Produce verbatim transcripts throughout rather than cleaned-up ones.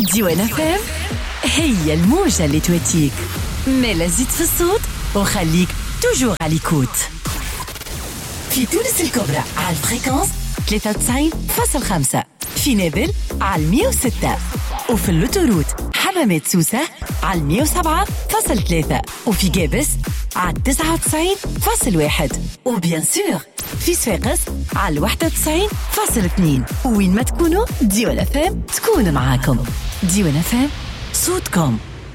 ديوان فام هي الموجة اللي تواتيك مالا زيد في الصوت وخليك توجور على ليكوت. في تونس الكبرى على الفريكونس ثلاثة وتسعين فاصلة خمسة، في نابل على مية وستة، وفي اللوتوروت حمامات سوسة على مية وسبعة فاصلة ثلاثة، وفي جابس على تسعة وتسعين فاصلة واحد، وبيان سور في صفاقس على واحد وتسعين فاصلة اثنين. وين ما تكونوا ديوان فام تكون معاكم. ديوان فام صوتكم.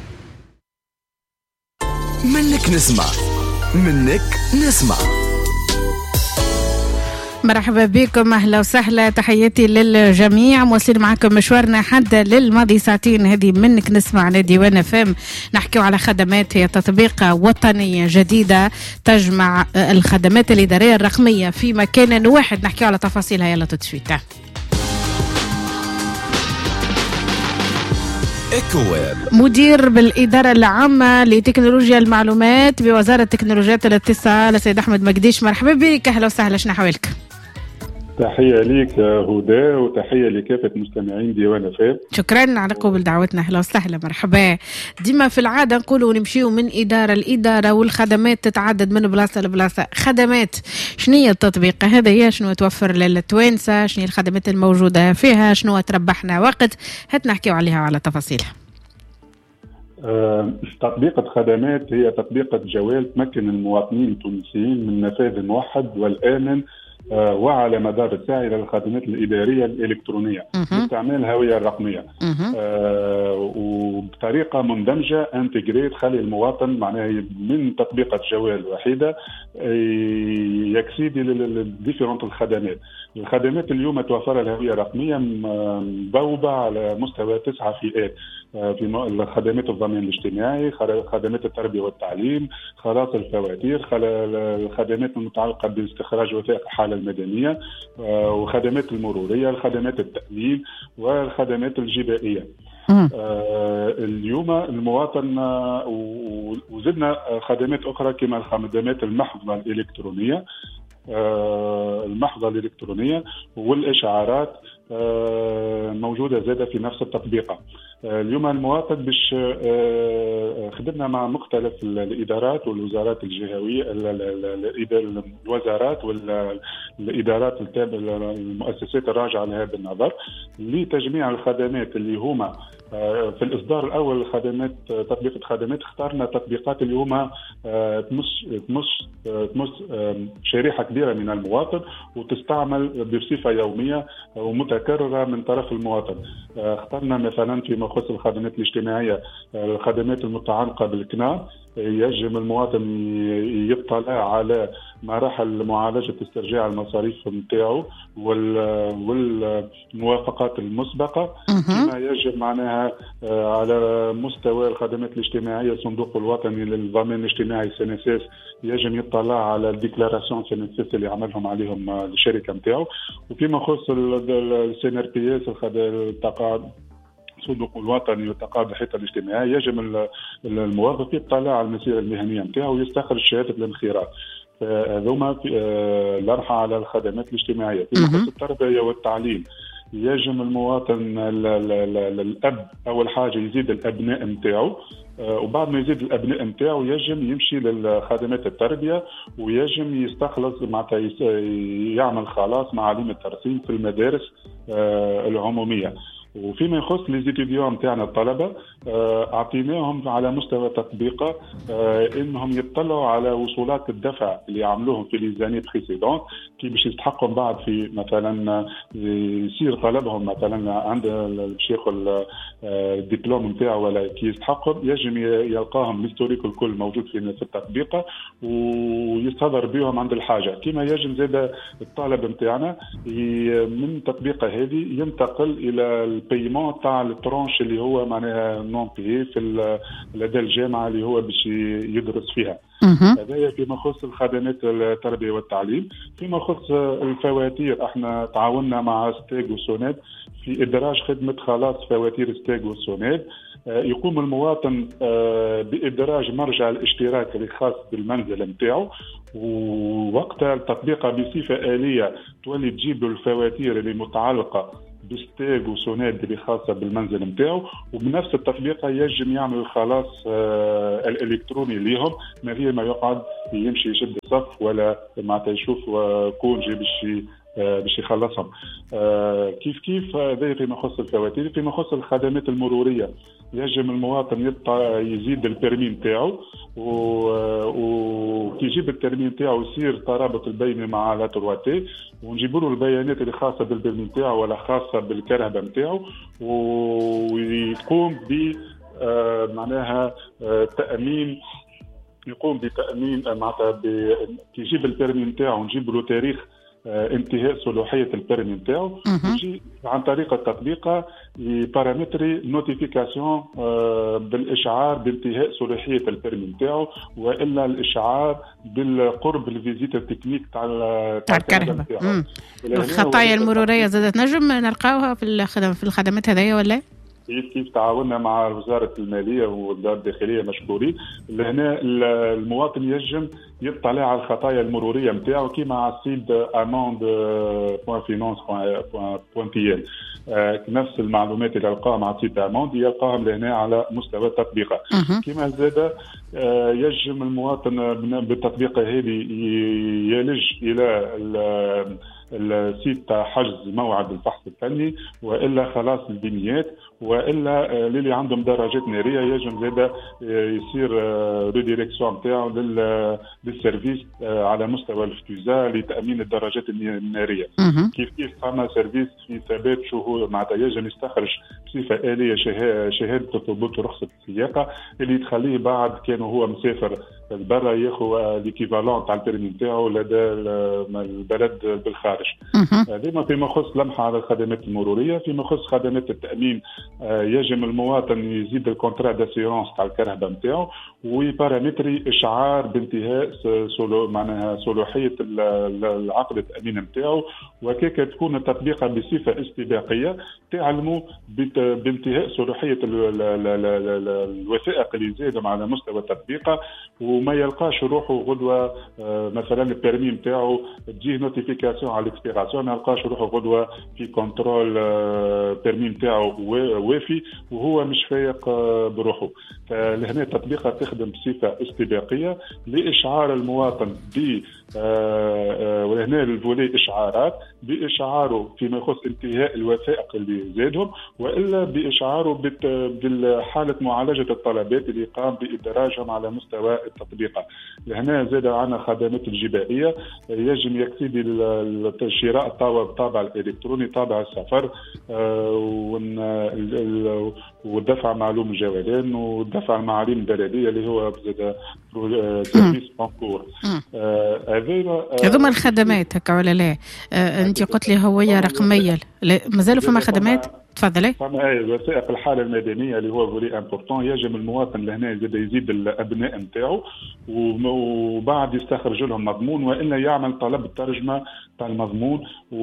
منك نسمع منك نسمع. مرحبا بكم، أهلا وسهلا، تحياتي للجميع. مواصلين معكم مشوارنا حتى للماضي ساعتين هذه منك نسمع على ديوان فام. نحكيو على خدمات، هي تطبيق وطنية جديدة تجمع الخدمات الإدارية الرقمية في مكان واحد. نحكيو على تفاصيلها، يلا تتشويتا. مدير بالإدارة العامة لتكنولوجيا المعلومات بوزارة تكنولوجيات الاتصال السيد أحمد مقديش، مرحبا بك، أهلا وسهلا، شنو حوالك؟ تحية ليك هدى وتحية لكافة مستمعين ديوان فام. شكرا على قبول دعوتنا، أهلا وسهلا، مرحبا. ديما في العادة نقولوا نمشيو من إدارة لإدارة والخدمات تتعدد من بلاصة لبلاصة. خدمات شنية التطبيق هذا؟ هي شنو توفر للتوانسة؟ شنية الخدمات الموجودة فيها؟ شنو تربحنا وقت؟ هات نحكيو عليها وعلى تفاصيلها. أه تطبيقة خدمات هي تطبيقة جوال تمكن المواطنين التونسيين من نفاذ موحد والآمن أه وعلى مدار الساعة إلى الخدمات الإدارية الإلكترونية باستعمال الهوية الرقمية أه وبطريقة مندمجة انتجري، تخلي المواطن معناها من تطبيقة جوال واحدة يكسيدي للديفيرونت الخدمات. الخدمات اليوم توفر الهوية الرقمية مبوبة على مستوى تسعة فئات، في الخدمات الضمان الاجتماعي، خدمات التربية والتعليم، خلاص الفواتير، الخدمات المتعلقة باستخراج وثائق الحالة المدنية، وخدمات المرورية، الخدمات التأمين، والخدمات الجبائية. آه اليوم المواطن آه وزدنا خدمات أخرى كما الخدمات المحضة الإلكترونية، آه المحضة الإلكترونية والإشعارات آه موجودة زادة في نفس التطبيقة. آه اليوم المواطن باش آه خدمنا مع مختلف الإدارات والوزارات الجهوية، الوزارات والإدارات التابعة المؤسسات الراجعة لهذا النظر لتجميع الخدمات اللي هما في الإصدار الأول الخدمات تطبيق خدمات اختارنا تطبيقات اللي هما تمس تمس تمس شريحة كبيرة من المواطن وتستعمل بصفة يومية ومتكررة من طرف المواطن. اخترنا مثلا فيما يخص الخدمات الاجتماعية الخدمات المتعلقة بالكنا، يجب المواطن يطلع على مراحل معالجة استرجاع المصاريف نتاعو والموافقات المسبقة، كما يجب معناها على مستوى الخدمات الاجتماعية الصندوق الوطني للضمان الاجتماعي سينسيس يجب يطلع على الديكلاراسيون سينسيس اللي عملهم عليهم الشركة نتاعو. وفيما يخص السي ار بي اس التقاعد الصندوق الوطني والتقاعد الحيطة الاجتماعي يجب الموظف يطلع على المسيرة المهنية نتاعو ويستخرج شهادة الانخراط. هذوما لرحة على الخدمات الاجتماعية. في مخصوص التربية والتعليم يجب المواطن الأب أول حاجة يزيد الأبناء نتاعو، وبعد ما يزيد الأبناء نتاعو يجب يمشي للخدمات التربية ويجب يستخلص معناتها يعمل خلاص معالم الترسيم في المدارس العمومية. وفيما يخص ليزيتيديون نتاعنا الطلبة اعطيناهم على مستوى تطبيقه انهم يطلعوا على وصولات الدفع اللي يعملوهم في ليزاني بريسيدون كي باش يستحقوا بعد في مثلا يصير طلبهم مثلا عند الشيخ الدبلوم نتاعو ولا كي يستحقوا يجب يلقاهم الهستوريك الكل موجود في التطبيقه ويستظهر بهم عند الحاجه. كما يجب زاد الطالب نتاعنا من تطبيقه هذه ينتقل الى البيمون تاع الترونش اللي هو معناها نون بي في لدى الجامعه اللي هو باش يدرس فيها. هذا فيما يخص الخدمات التربيه والتعليم. فيما يخص الفواتير احنا تعاوننا مع ستيغ وسوناد في ادراج خدمه خلاص فواتير ستيغ وسوناد. يقوم المواطن بادراج مرجع الاشتراك الخاص بالمنزل نتاعو ووقتها التطبيق بصفه آلية تولي تجيب له الفواتير اللي متعلقه بستاج وسوناد اللي خاصه بالمنزل نتاعو، وبنفس التطبيقه يجم يعمل الخلاص آه الالكتروني ليهم من غير ما يقعد يمشي يشد الصف ولا معناتها يشوف كونجي باش باش يخلصهم. آه كيف كيف هذا فيما يخص الفواتير. فيما يخص الخدمات المروريه يجب المواطن يزيد البرمي نتاعو، وكي يجيب البرمي نتاعو يصير ترابط البيني مع لا ترواتي، ونجيبوا له البيانات اللي خاصه بالبرمي نتاعو ولا خاصه بالكرهبه نتاعو، ويقوم ب آه معناها آه تامين يقوم بتامين معناتها كي يجيب البرمي نتاعو نجيب له تاريخ انتهاء صلاحيه البرمي نتاعو، يجي عن طريق التطبيق بارامتري نوتيفيكاسيون بالاشعار بانتهاء صلاحيه البرمي نتاعو، والا الاشعار بالقرب الفيزيت التكنيك تاع تاع الكرهبه. الخطايا المروريه زادت نجم نلقاوها في في الخدمات هذيا ولا؟ كيف كيف تعاوننا مع وزارة المالية والدار الداخلية مشكورين. لهنا المواطن يجم يطلع على الخطايا المرورية نتاعو كيما على السيد اموند بوان فينانس بوان بي ال، نفس المعلومات اللي يلقاها مع السيد اموند يلقاهم لهنا على مستوى التطبيق. كيما زاد يجم المواطن بالتطبيق هذه يلج الى السيت تاع حجز موعد الفحص الفني، والا خلاص البنيات، والا للي عندهم دراجات ناريه يجم زاد يصير ريديريكسيون نتاعو للسيرفيس على مستوى الفتوزا لتامين الدراجات الناريه. كيف كيف فما سيرفيس في ثبات شهور معناتها يجم يستخرج بصفه اليه شهاده ثبوت رخصه السياقه اللي تخليه بعد كانوا هو مسافر برا ياخذ ليكيفالون تاع البيرمي نتاعو لدى البلد بالخارج. ديما فيما يخص لمحه على الخدمات المروريه. فيما يخص خدمات التامين يجب المواطن يزيد الكونترا داسيورونس تاع الكرهبه نتاعو وبارامتري اشعار بانتهاء سولو معناها صلاحيه العقد التامين نتاعو، وكيك تكون التطبيقه بصفه استباقيه تعلموا بانتهاء صلاحيه الوثائق اللي زادوا على مستوى التطبيق، وما يلقاش روحه غدوه مثلا البيرمي نتاعو تجيه نوتيفيكاسيون على الاكسبيراسيون، ما يلقاش روحه غدوه في كنترول بيرمي نتاعو وافي وهو مش فايق بروحه. فلهنا التطبيق تخدم بصفه استباقيه لاشعار المواطن ب ولهنا الفولي اشعارات باشعاره فيما يخص انتهاء الوثائق اللي زادهم، والا باشعاره بالحاله معالجه الطلبات اللي قام بادراجهم على مستوى التطبيق. لهنا زاد عنا خدمات الجبائيه يجب يكفي بالشراء الطابع الالكتروني طابع السفر والدفع معلوم الجولان والدفع المعاليم البلديه اللي هو زاد سيرفيس بانكور. هذوما الخدمات هكا ولا لا؟ انت قلت لي هويه رقميه مازالوا فما خدمات؟ تفضلي. فما وثائق الحاله المدنيه اللي هو فولي امبورطون يجب المواطن لهنا يزيد يزيد الابناء نتاعو وبعد يستخرج لهم مضمون، والا يعمل طلب الترجمه تاع المضمون،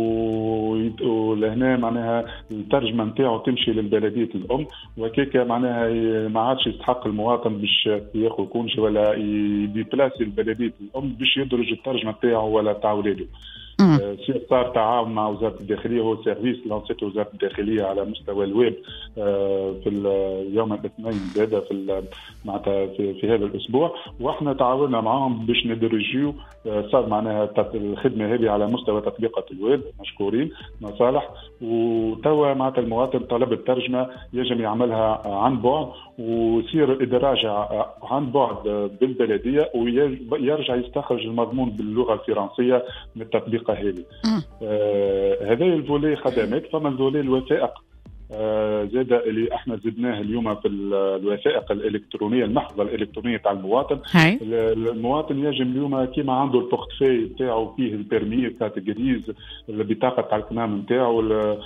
ولهنا معناها الترجمه نتاعو تمشي للبلديه الام، وكيك معناها ما عادش يستحق المواطن باش ياخذ كونجي ولا يديبلاسي البلديه الام باش يدرج الترجمه نتاعو ولا تاع ولاده. صار تعاون مع وزاره الداخليه، هو سيرفيس لانسيت وزاره الداخليه على مستوى الويب في اليوم الاثنين زاد في معناتها في, في هذا الاسبوع، واحنا تعاوننا معهم باش ندرجيو صار معناها الخدمه هذه على مستوى تطبيقات الويب مشكورين مصالح. وتوا معناتها المواطن طلب الترجمه يجب يعملها عن بعد ويصير ادراجها عن بعد بالبلديه ويرجع يستخرج المضمون باللغه الفرنسيه من التطبيق هذه. آه هذا الفولي خدمات. فما الفولي الوثائق آه زاد اللي احنا زدناه اليوم في الوثائق الالكترونيه المحفظه الالكترونيه تاع المواطن. هاي. المواطن يجب اليوم كيما عنده البورتفوي نتاعو فيه البيرمي كارت جريز البطاقه تاع الكمام نتاعو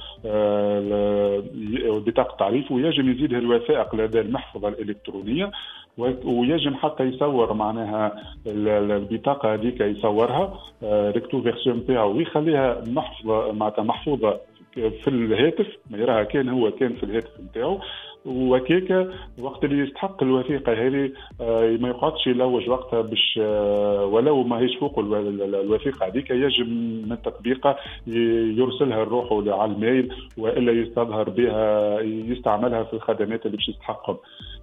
بطاقه التعريف، ويجب يزيد الوثائق لدى المحفظه الالكترونيه، ويجب حتى يصور معناها البطاقه هذيك يصورها ريكتو فيرسيون نتاعو ويخليها محفوظه معناتها محفوظه في الهاتف، ما يراها كان هو كان في الهاتف نتاعو، وكيكا وقت اللي يستحق الوثيقه هذه ما يقعدش يلوج وقتها باش ولو ما هيش فوق الوثيقه هذيك يجب من تطبيقها يرسلها لروحه على الميل والا يستظهر بها يستعملها في الخدمات اللي باش يستحقهم.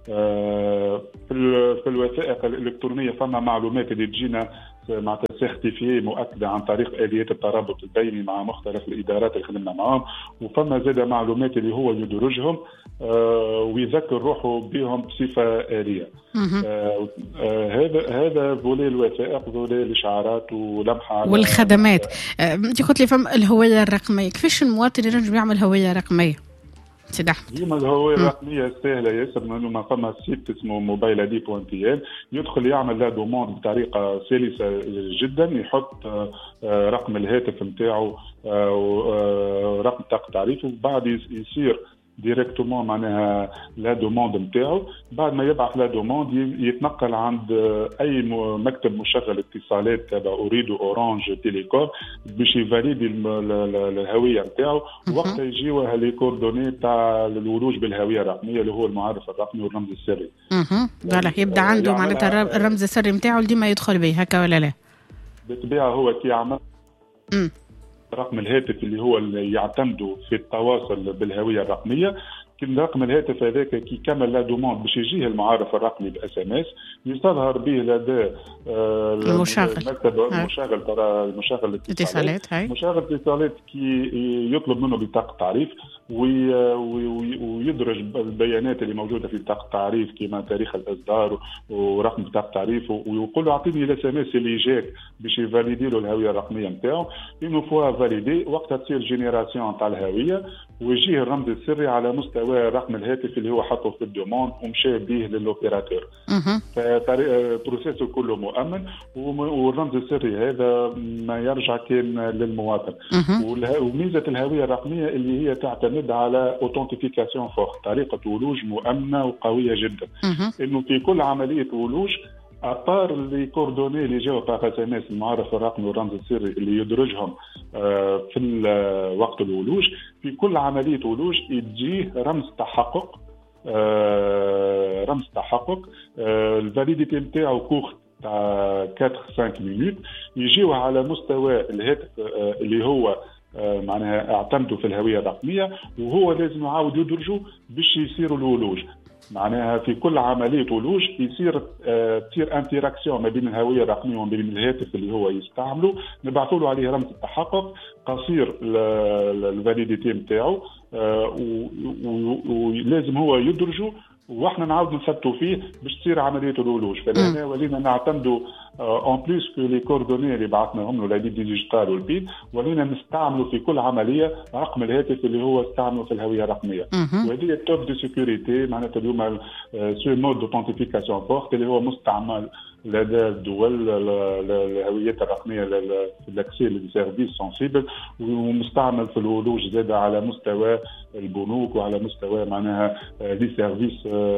في الوثائق الالكترونيه فما معلومات اللي تجينا معناتها سيرتيفيي مؤكده عن طريق اليات الترابط البيني مع مختلف الادارات اللي خدمنا معاهم، وفما زاد معلومات اللي هو يدرجهم ويذكر روحه بهم بصفه آلية. هذا هذا فولي الوثائق، فولي الاشعارات ولمحه والخدمات. انت قلت لي فما الهويه الرقميه، كيفاش المواطن ينجم يعمل هويه رقميه؟ سيدي احمد. اليوم الهويه الرقميه سهله ياسر، لانه ما فما سيت اسمه موبايل اي دي بوان بي ال، يدخل يعمل لا دوموند بطريقه سلسه جدا، يحط رقم الهاتف نتاعو ورقم بطاقه تعريفه، وبعد يصير ديريكتومون معناها لا دوموند نتاعو. بعد ما يبعث لا دوموند يتنقل عند اي مكتب مشغل اتصالات تبع اوريدو اورانج تيليكوم باش يفاليدي الهويه نتاعو، وقتها يجيوها لي كوردوني تاع الولوج بالهويه الرقميه اللي هو المعرف الرقمي والرمز السري. اها فوالا يبدا عنده معناتها الرمز السري نتاعو اللي ديما يدخل به، هكا ولا لا؟ بالطبيعه هو كي يعمل رقم الهاتف اللي هو اللي يعتمدوا في التواصل بالهويه الرقميه، كل رقم الهاتف هذاك كي يكمل لا دوموند باش يجيه المعرف الرقمي باس ام اس، يستظهر به لدى المشغل مكتب المشغل ترى المشغل الاتصالات هاي مشغل الاتصالات كي يطلب منه بطاقه تعريف ويدرج البيانات اللي موجوده في بطاقه التعريف كما تاريخ الاصدار ورقم بطاقه التعريف، ويقول له اعطيني الاس ام اس اللي جاك باش يفاليدي له الهويه الرقميه نتاعو. اون فوا فاليدي وقتها تصير جينيراسيون تاع الهويه ويجيه الرمز السري على مستوى رقم الهاتف اللي هو حطه في الدوموند ومشى به للوبيراتور. فالبروسيس كله مؤمن، والرمز السري هذا ما يرجع كان للمواطن. وميزه الهويه الرقميه اللي هي تعتمد على اوثنتيفيكاسيون فورت، طريقه ولوج مؤمنه وقويه جدا. انه في كل عمليه ولوج ابار لي كوردوني اللي جاوا باغ اس ام اس المعرف الرقمي والرمز السري اللي يدرجهم في وقت الولوج، في كل عمليه ولوج يجيه رمز تحقق رمز تحقق الفاليديتي نتاعو كورت تاع أربعة خمسة مينوت، يجيوها على مستوى الهاتف اللي هو معناها اعتمدوا في الهويه الرقميه، وهو لازم يعاود يدرجوا باش يصيروا الولوج. معناها في كل عمليه ولوج يصير آه تصير انتراكسيون ما بين الهويه الرقميه وما بين الهاتف اللي هو يستعمله، نبعثوا له عليه رمز التحقق قصير الفاليديتي نتاعو، آه ولازم هو يدرجه واحنا نعاود نثبتوا فيه باش تصير عمليه الولوج. فلهنا ولينا نعتمدوا اون بليس كو لي كوردوني اللي بعثناهم له الايدي ديجيتال والبيد، ولينا نستعملوا في كل عمليه رقم الهاتف اللي هو استعمله في الهويه الرقميه. وهذه التوب دو سيكوريتي معناتها اليوم سو مود دوثنتيفيكاسيون فورت اللي هو مستعمل لدى الدول الهويات الرقميه لاكسي للسيرفيس سنسيبل، ومستعمل في الولوج زاد على مستوى البنوك وعلى مستوى معناها لي سيرفيس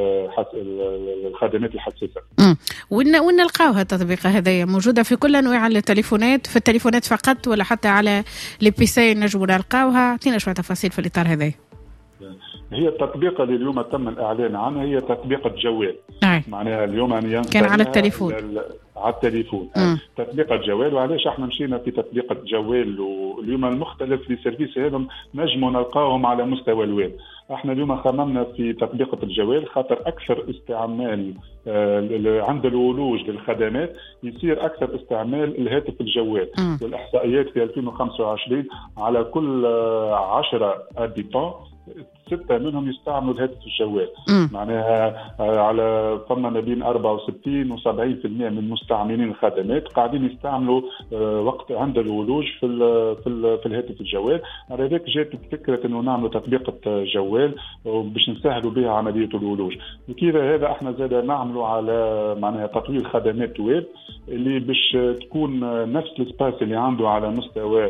الخدمات الحساسه. وين وين نلقاوها التطبيق هذايا؟ موجوده في كل انواع التليفونات، في التليفونات فقط ولا حتى على لي بي سي نجموا نلقاوها؟ اعطينا شويه تفاصيل في الاطار هذايا. هي التطبيق اللي اليوم تم الاعلان عنها هي تطبيق الجوال. أي. معناها اليوم أن كان على التليفون على التليفون تطبيق الجوال. وعلاش احنا مشينا في تطبيق الجوال؟ واليوم المختلف في سيرفيس هذا نجموا نلقاهم على مستوى الويب. احنا اليوم خممنا في تطبيق الجوال خاطر اكثر استعمال آه عند الولوج للخدمات يصير اكثر استعمال الهاتف الجوال. م. والاحصائيات في ألفين وخمسة وعشرين على كل آه عشرة ابيتون ستة منهم يستعملوا الهاتف الجوال. م. معناها على فما ما بين أربعة وستين وسبعين بالمئة من مستعملين الخدمات قاعدين يستعملوا وقت عند الولوج في ال في, ال في الهاتف الجوال. على ذلك جات فكرة انه نعملوا تطبيق جوال باش نسهلوا بها عملية الولوج. وكذا هذا احنا زاد نعملوا على معناها تطوير خدمات ويب اللي باش تكون نفس السباس اللي عنده على مستوى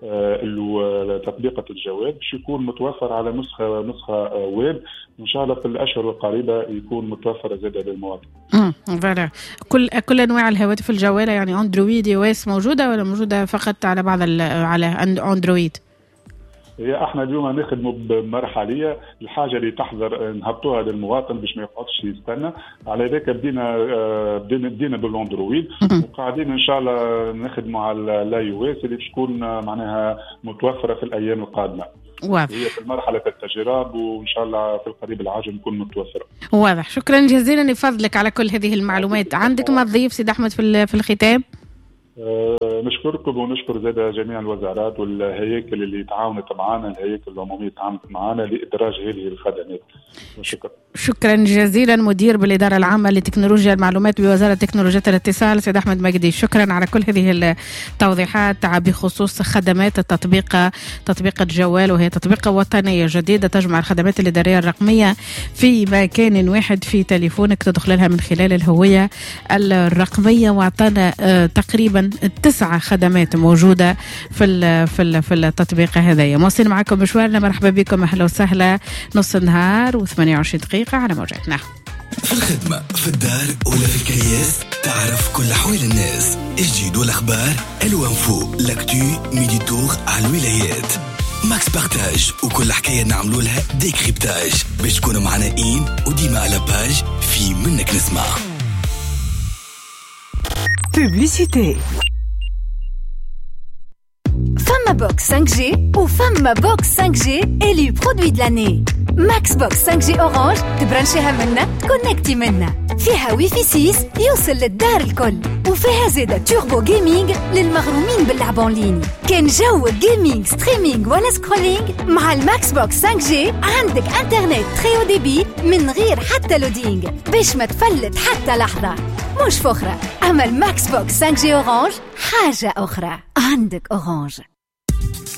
تطبيق الجوال باش يكون متوفر على نسخه نسخه ويب، وان شاء الله في الاشهر القريبه يكون متوفر زاده للمواطن. امم فوالا كل كل انواع الهواتف الجوال يعني اندرويد اي او اس موجوده ولا موجوده فقط على بعض على اندرويد؟ هي احنا اليوم نخدموا بمرحليه، الحاجه اللي تحضر نهبطوها للمواطن باش ما يقعدش يستنى. على ذلك بدينا بدينا بدينا بالاندرويد، وقاعدين ان شاء الله نخدموا على الاي او اس اللي تكون معناها متوفره في الايام القادمه. واضح. هي في مرحله التجربه وان شاء الله في القريب العاجل نكون متوفره. واضح. شكرا جزيلا لفضلك على كل هذه المعلومات. عندك ما تضيف سيد احمد في في الختام؟ أه نشكركم ونشكر زاد جميع الوزارات والهياكل اللي تعاونت معنا، الهياكل العموميه تعاونت معنا لادراج هذه الخدمات. شكرا. شكرا جزيلا مدير بالاداره العامه لتكنولوجيا المعلومات بوزاره تكنولوجيا الاتصال سيد احمد مجدي. شكرا على كل هذه التوضيحات بخصوص خدمات التطبيق، تطبيق الجوال، وهي تطبيقه وطنيه جديده تجمع الخدمات الاداريه الرقميه في مكان واحد في تليفونك، تدخل لها من خلال الهويه الرقميه. واعطانا تقريبا تسعة خدمات موجودة في في في التطبيق هذايا. مواصلين معكم مشوارنا، مرحبا بكم، أهلا وسهلا. نص النهار وثمانية وعشرين دقيقة على موجاتنا. في الخدمة، في الدار ولا في الكرياس، تعرف كل أحوال الناس، الجديد والأخبار، الوانفو، لاكتو، ميدي تور على الولايات. ماكس بارتاج وكل حكاية نعملوا لها ديكريبتاج باش تكونوا معنا إين وديما على باج في منك نسمع. Publicité. Fama Box cinq G ou Fama Box cinq G élu produit de l'année. Max Box cinq G Orange تبرنشيها منا تكونكتي منا. فيها وي في ستة يوصل للدار الكل، وفيها زيادة توربو جيمينج للمغرومين باللعب اونلاين. كان جو جيمينج ستريمينج ولا سكرولينج، مع الماكس بوكس cinq G عندك انترنت تري او دي بي من غير حتى لودينج باش ما تفلت حتى لحظة. مش فخرة، أما الماكس بوكس cinq G أورانج حاجة أخرى. عندك أورانج.